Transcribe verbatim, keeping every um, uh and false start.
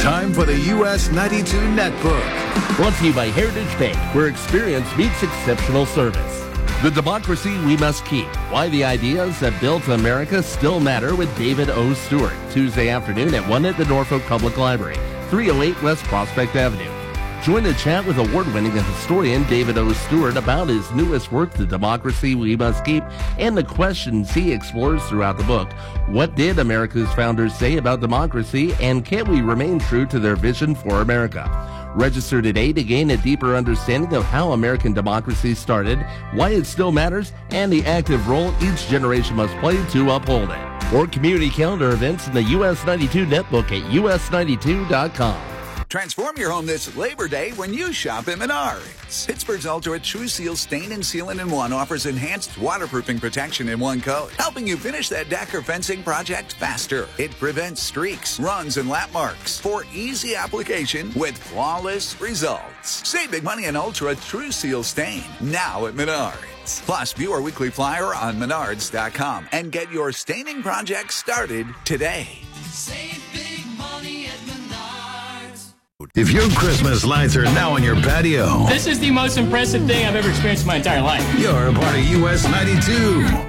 Time for the U S ninety-two Netbook. Brought to you by Heritage Bank, where experience meets exceptional service. The Democracy We Must Keep. Why the ideas that built America still matter with David O. Stewart. Tuesday afternoon at one at the Norfolk Public Library, three oh eight West Prospect Avenue. Join the chat with award-winning historian David O. Stewart about his newest work, The Democracy We Must Keep, and the questions he explores throughout the book. What did America's founders say about democracy, and can we remain true to their vision for America? Register today to gain a deeper understanding of how American democracy started, why it still matters, and the active role each generation must play to uphold it. Or community calendar events in the U S ninety-two Netbook at U S ninety-two dot com. Transform your home this Labor Day when you shop at Menards. Pittsburgh's Ultra True Seal Stain and Sealant in One offers enhanced waterproofing protection in one coat, helping you finish that deck or fencing project faster. It prevents streaks, runs, and lap marks for easy application with flawless results. Save big money on Ultra True Seal Stain now at Menards. Plus, view our weekly flyer on menards dot com and get your staining project started today. Save big money at Menards. If your Christmas lights are now on your patio, This is the most impressive thing I've ever experienced in my entire life. you're a part of U S ninety-two.